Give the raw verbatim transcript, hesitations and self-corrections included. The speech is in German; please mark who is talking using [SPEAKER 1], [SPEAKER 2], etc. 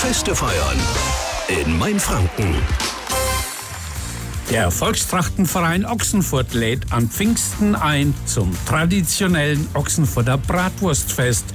[SPEAKER 1] Feste feiern in Mainfranken.
[SPEAKER 2] Der Volkstrachtenverein Ochsenfurt lädt an Pfingsten ein zum traditionellen Ochsenfurter Bratwurstfest.